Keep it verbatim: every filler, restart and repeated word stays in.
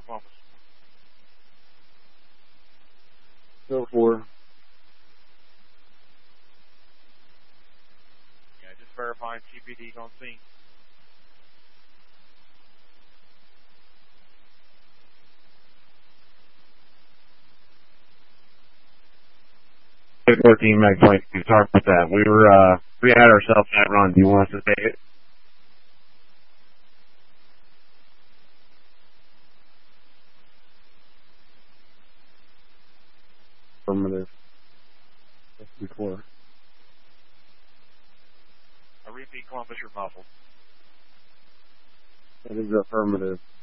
Columbus. Go for. Yeah, just verifying G P D's on scene. fourteen Meg twenty-two. Sorry about that. We were, uh, we had ourselves that run. Do you want us to take it? Affirmative. That's before. I repeat, Columbus, you're muffled. That is affirmative.